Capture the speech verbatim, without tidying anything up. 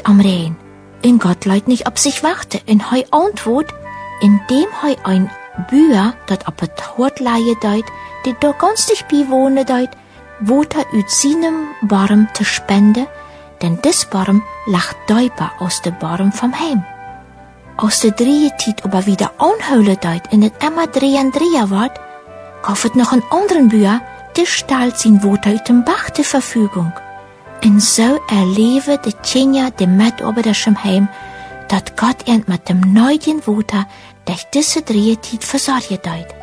am Rehen. Und Gott leid nicht auf sich warte. Und hei antwort, indem hei ein Büher, dat op het Hort leie deut, die da ganz dicht bewohnen deut, Water uit seinem Barm te spenden, denn des Barm lacht duiper aus de Barm vom Heim. Aus de drieën tijd aber wieder aanhouden deut en het immer drehen drehen wordt, gaf het nog een anderen Büher, die stalt zijn Water uit dem Bach zur Verfügung. En so erlebe de Tjenja de Mitarbeiter im Heim, dat Gott ihnen mit dem neuen Water durch diese drieën tijd versorgen deut.